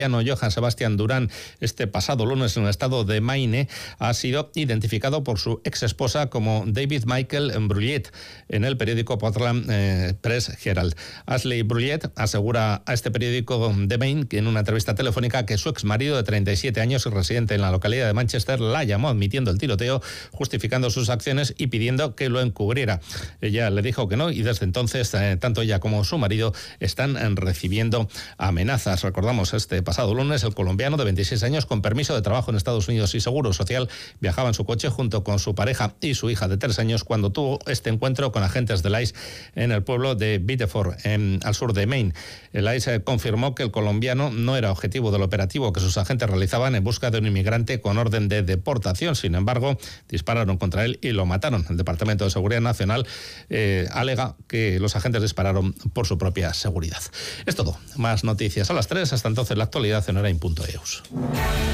Johann Sebastian Durán este pasado lunes en el estado de Maine ha sido identificado por su ex esposa como David Michael Brullet en el periódico Portland Press Herald. Ashley Brullet asegura a este periódico de Maine que en una entrevista telefónica que su ex marido de 37 años, residente en la localidad de Manchester, la llamó admitiendo el tiroteo, justificando sus acciones y pidiendo que lo encubriera. Ella le dijo que no y desde entonces tanto ella como su marido están recibiendo amenazas. Recordamos, este pasado lunes el colombiano de 26 años con permiso de trabajo en Estados Unidos y seguro social viajaba en su coche junto con su pareja y su hija de 3 años cuando tuvo este encuentro con agentes del ICE en el pueblo de Biddeford, al sur de Maine. El ICE confirmó que el colombiano no era objetivo del operativo que sus agentes realizaban en busca de un inmigrante con orden de deportación. Sin embargo, dispararon contra él y lo mataron. El Departamento de Seguridad Nacional alega que los agentes dispararon por su propia seguridad. Es todo. Más noticias a las 3. Hasta entonces la actualidad en Hora in Punto Eus.